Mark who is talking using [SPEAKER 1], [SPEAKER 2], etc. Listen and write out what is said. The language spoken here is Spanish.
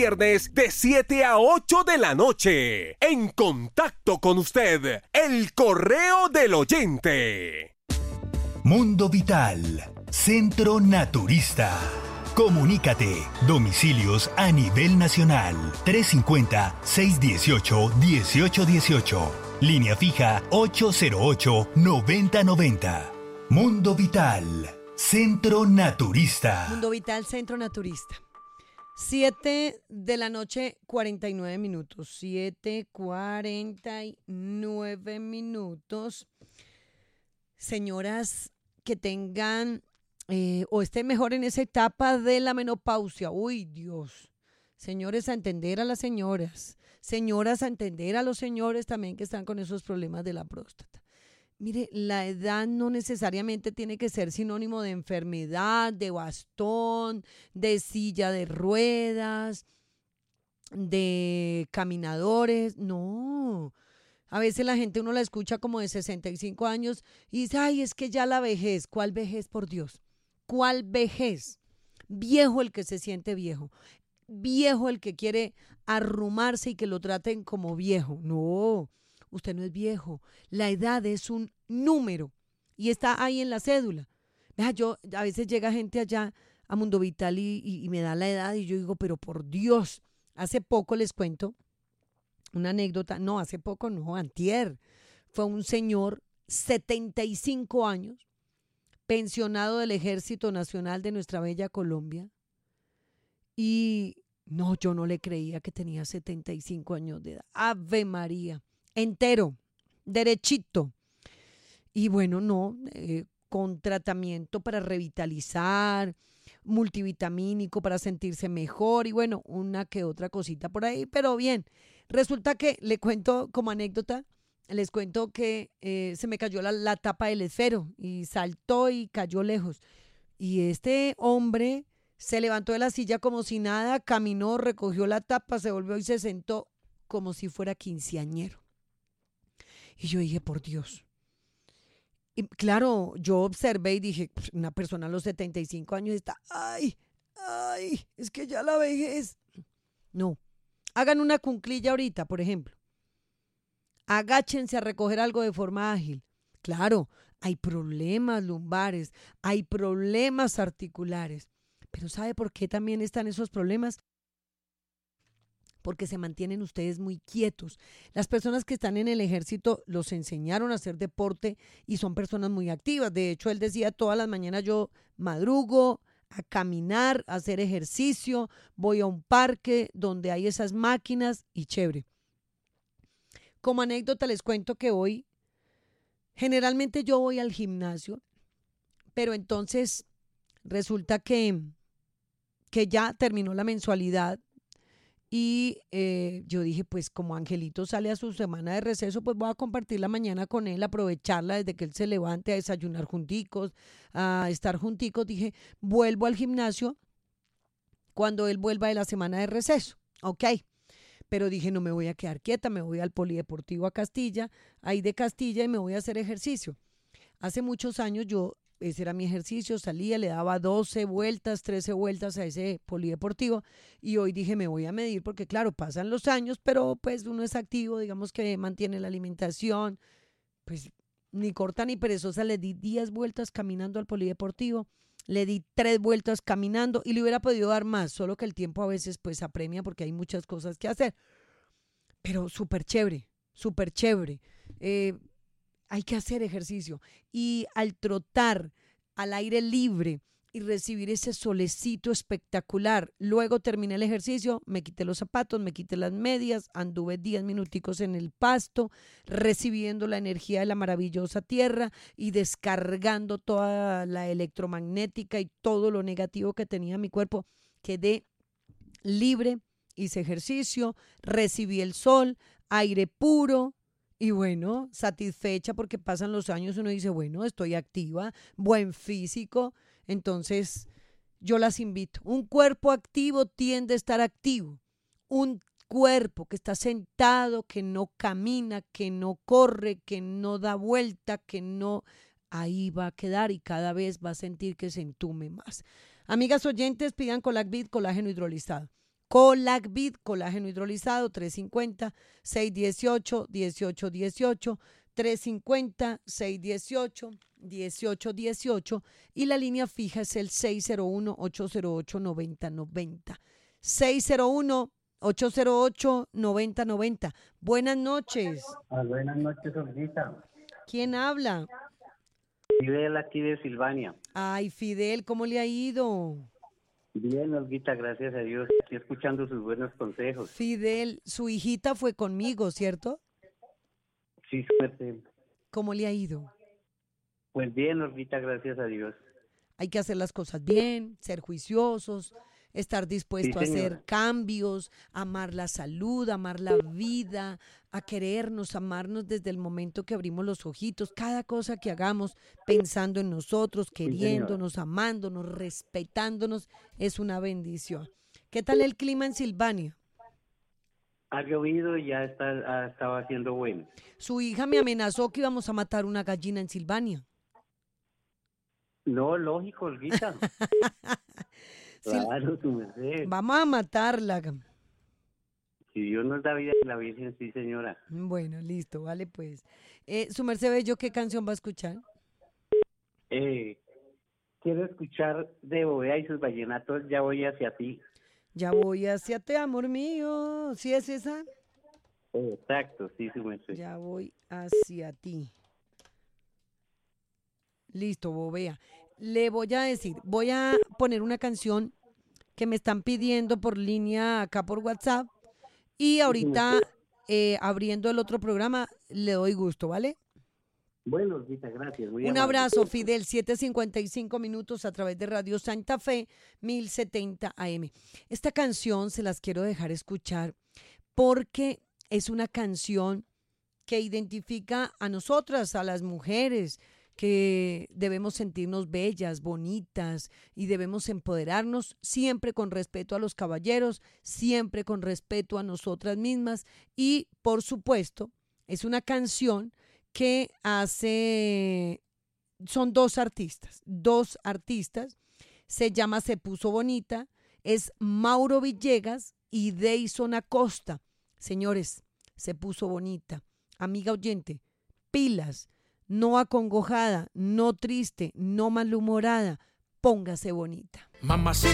[SPEAKER 1] Viernes de 7 a 8 de la noche. En contacto con usted, el correo del oyente.
[SPEAKER 2] Mundo Vital, Centro Naturista. Comunícate. Domicilios a nivel nacional. 350-618-1818. Línea fija 808-9090. Mundo Vital, Centro Naturista.
[SPEAKER 3] Mundo Vital, Centro Naturista. 7 de la noche, 49 minutos. 7:49 minutos. Señoras que tengan o estén mejor en esa etapa de la menopausia. Uy, Dios. Señores, a entender a las señoras. Señoras, a entender a los señores también que están con esos problemas de la próstata. Mire, la edad no necesariamente tiene que ser sinónimo de enfermedad, de bastón, de silla de ruedas, de caminadores. No. A veces la gente uno la escucha como de 65 años y dice, ay, es que ya la vejez. ¿Cuál vejez, por Dios? ¿Cuál vejez? Viejo el que se siente viejo. Viejo el que quiere arrumarse y que lo traten como viejo. No. Usted no es viejo. La edad es un número y está ahí en la cédula. Vea, yo a veces llega gente allá a Mundo Vital y me da la edad y yo digo, pero por Dios, hace poco les cuento una anécdota. No, hace poco no, antier. Fue un señor, 75 años, pensionado del Ejército Nacional de nuestra bella Colombia. Y no, yo no le creía que tenía 75 años de edad. Ave María. Entero, derechito. Y bueno, no, con tratamiento para revitalizar, multivitamínico para sentirse mejor y bueno, una que otra cosita por ahí, pero bien. Resulta que, le cuento como anécdota, les cuento que se me cayó la tapa del esfero y saltó y cayó lejos. Y este hombre se levantó de la silla como si nada, caminó, recogió la tapa, se volvió y se sentó como si fuera quinceañero. Y yo dije, por Dios. Y claro, yo observé y dije, una persona a los 75 años está, ay, es que ya la vejez. No, hagan una cunclilla ahorita, por ejemplo. Agáchense a recoger algo de forma ágil. Claro, hay problemas lumbares, hay problemas articulares. Pero ¿sabe por qué también están esos problemas? Porque se mantienen ustedes muy quietos. Las personas que están en el ejército los enseñaron a hacer deporte y son personas muy activas. De hecho, él decía, todas las mañanas yo madrugo a caminar, a hacer ejercicio, voy a un parque donde hay esas máquinas y chévere. Como anécdota les cuento que hoy, generalmente yo voy al gimnasio, pero entonces resulta que ya terminó la mensualidad. Y yo dije, pues como Angelito sale a su semana de receso, pues voy a compartir la mañana con él, aprovecharla desde que él se levante a desayunar junticos, a estar junticos. Dije, vuelvo al gimnasio cuando él vuelva de la semana de receso. Ok, pero dije, no me voy a quedar quieta, me voy al Polideportivo a Castilla, ahí de Castilla y me voy a hacer ejercicio. Hace muchos años ese era mi ejercicio, salía, le daba 12 vueltas, 13 vueltas a ese polideportivo y hoy dije me voy a medir porque claro, pasan los años, pero pues uno es activo, digamos que mantiene la alimentación, pues ni corta ni perezosa, le di 10 vueltas caminando al polideportivo, le di 3 vueltas caminando y le hubiera podido dar más, solo que el tiempo a veces pues apremia porque hay muchas cosas que hacer, pero súper chévere, súper chévere. Hay que hacer ejercicio y al trotar al aire libre y recibir ese solecito espectacular, luego terminé el ejercicio, me quité los zapatos, me quité las medias, anduve 10 minuticos en el pasto, recibiendo la energía de la maravillosa tierra y descargando toda la electromagnética y todo lo negativo que tenía mi cuerpo. Quedé libre, hice ejercicio, recibí el sol, aire puro. Y bueno, satisfecha porque pasan los años, uno dice, bueno, estoy activa, buen físico. Entonces, yo las invito. Un cuerpo activo tiende a estar activo. Un cuerpo que está sentado, que no camina, que no corre, que no da vuelta, que no, ahí va a quedar y cada vez va a sentir que se entume más. Amigas oyentes, pidan Colacvit, colágeno hidrolizado. Colacvid, colágeno hidrolizado, 350-618-1818, 350-618-1818 y la línea fija es el 601-808-9090. 601-808-9090. Buenas noches.
[SPEAKER 4] Buenas noches, Olguita.
[SPEAKER 3] ¿Quién habla?
[SPEAKER 4] Fidel aquí de Silvania.
[SPEAKER 3] Ay, Fidel, ¿cómo le ha ido?
[SPEAKER 4] Bien, Olguita, gracias a Dios. Estoy escuchando sus buenos consejos.
[SPEAKER 3] Fidel, su hijita fue conmigo, ¿cierto?
[SPEAKER 4] Sí, suerte.
[SPEAKER 3] ¿Cómo le ha ido?
[SPEAKER 4] Pues bien, Olguita, gracias a Dios.
[SPEAKER 3] Hay que hacer las cosas bien, ser juiciosos, estar dispuesto a hacer
[SPEAKER 4] señora.
[SPEAKER 3] cambios, amar la salud, amar la vida, a querernos, amarnos desde el momento que abrimos los ojitos. Cada cosa que hagamos pensando en nosotros, queriéndonos, amándonos, respetándonos, es una bendición. ¿Qué tal el clima en Silvania?
[SPEAKER 4] Ha llovido y ya estaba haciendo bueno.
[SPEAKER 3] Su hija me amenazó que íbamos a matar una gallina en Silvania.
[SPEAKER 4] No, lógico, Olguita.
[SPEAKER 3] Sí,
[SPEAKER 4] Claro, su merced.
[SPEAKER 3] vamos a matarla.
[SPEAKER 4] Si Dios nos da vida en la Virgen, sí, señora.
[SPEAKER 3] Bueno, listo, vale pues. Su merced Bello, ¿qué canción va a escuchar?
[SPEAKER 4] Quiero escuchar de Bovea y sus vallenatos, Ya voy hacia ti.
[SPEAKER 3] Ya voy hacia ti, amor mío. ¿Sí es esa?
[SPEAKER 4] Exacto, sí, su merced.
[SPEAKER 3] Ya voy hacia ti. Listo, Bobea. Le voy a decir, voy a poner una canción que me están pidiendo por línea acá por WhatsApp y ahorita abriendo el otro programa le doy gusto, ¿vale?
[SPEAKER 4] Bueno, Olguita, gracias. Muy
[SPEAKER 3] Un
[SPEAKER 4] amable.
[SPEAKER 3] abrazo, Fidel, 7:55 minutos a través de Radio Santa Fe, 1070 AM. Esta canción se las quiero dejar escuchar porque es una canción que identifica a nosotras, a las mujeres, que debemos sentirnos bellas, bonitas y debemos empoderarnos siempre con respeto a los caballeros, siempre con respeto a nosotras mismas y, por supuesto, es una canción que son dos artistas, se llama Se Puso Bonita, es Mauro Villegas y Deison Acosta. Señores, Se Puso Bonita. Amiga oyente, pilas, no acongojada, no triste, no malhumorada, póngase bonita.
[SPEAKER 5] Mamacita.